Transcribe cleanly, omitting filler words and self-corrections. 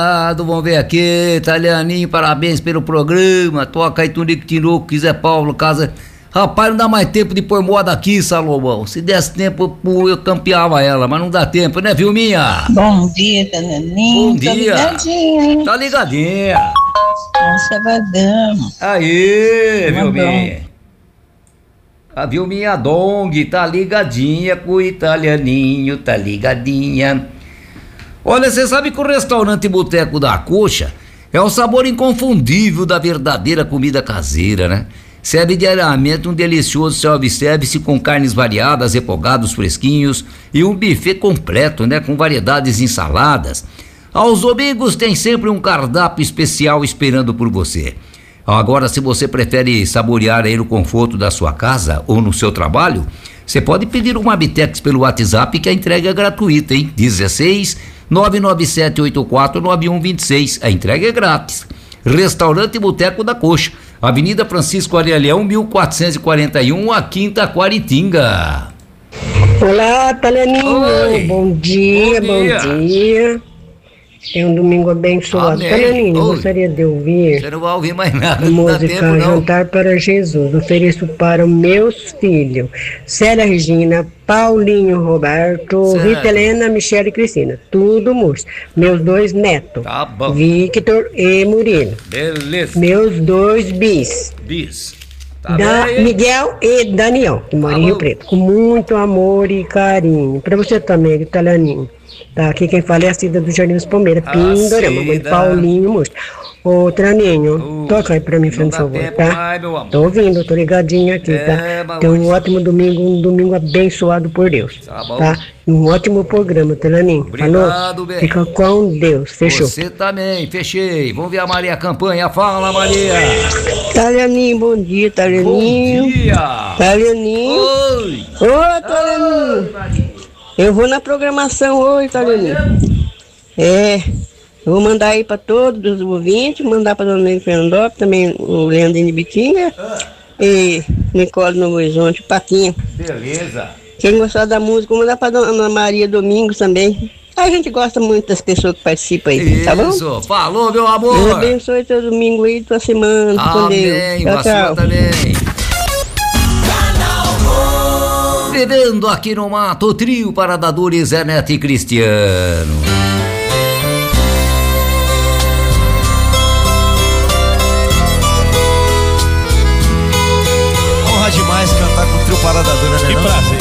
Vamos ver aqui, Italianinho, parabéns pelo programa. Toca aí Tunico Tinoco, quiser Paulo, casa. Rapaz, não dá mais tempo de pôr moda aqui, Salomão. Se desse tempo, eu campeava ela, mas não dá tempo, né, Vilminha? Bom dia, Italianinho. Bom dia. Tá ligadinha, hein? Tá ligadinha. Sabadão. Aí, Vilminha. A Vilminha Dong tá ligadinha com o Italianinho, tá ligadinha. Olha, você sabe que o restaurante Boteco da Coxa é o sabor inconfundível da verdadeira comida caseira, né? Serve diariamente um delicioso self-service com carnes variadas, refogados fresquinhos e um buffet completo, né? Com variedades de ensaladas. Aos domingos tem sempre um cardápio especial esperando por você. Agora, se você prefere saborear aí no conforto da sua casa ou no seu trabalho, você pode pedir uma Bitex pelo WhatsApp que a entrega é gratuita, hein? 16 99784 9126. A entrega é grátis. Restaurante Boteco da Coxa, Avenida Francisco Aurelião, 1441, aqui em Taquaritinga. Olá, Italianinho. Bom dia. Tem um domingo abençoado. Italianinho, gostaria de ouvir. Você não vai ouvir mais nada. A música Jantar para Jesus. Ofereço para meus filhos Célia Regina, Paulinho Roberto, certo. Rita Helena, Michele e Cristina. Tudo moço. Meus 2 netos. Tá bom. Victor e Murilo. Beleza. Meus 2 bis. Tá bem. Miguel e Daniel, que moram em Rio Preto. Com muito amor e carinho. Pra você também, Italianinho. Tá, aqui quem fala é a Cida do Jardim dos Palmeiras, Pindorama, mãe Paulinho Moço. Ô, Traninho, toca aí pra mim, por favor, tá? Mais, meu amor. Tô ouvindo, tô ligadinho aqui, tá? Tem um ótimo domingo, um domingo abençoado por Deus, tá? Um ótimo programa, Traninho. Obrigado, bem. Fica com Deus, fechou? Você também, fechei. Vamos ver a Maria Campanha, fala, Maria. Talianinho, bom dia, Talianinho. Bom dia. Talianinho. Oi. Ô, Talianinho. Eu vou na programação hoje, Talianinho. Eu vou mandar aí para todos os ouvintes, mandar para Dona Neide Fernandópolis, também o Leandro de Bitinga e Nicole Novo Horizonte, Paquinha. Beleza. Quem gostar da música, vou mandar para Dona Maria Domingos também. A gente gosta muito das pessoas que participam aí, tá bom? Isso, falou, meu amor. Deus abençoe teu domingo aí, tua semana, com Deus. Amém, Tchau. também. Vivendo aqui no mato, trio Paradadores, Zé Neto e Cristiano. Honra demais cantar com o trio Paradadores, né? Que prazer.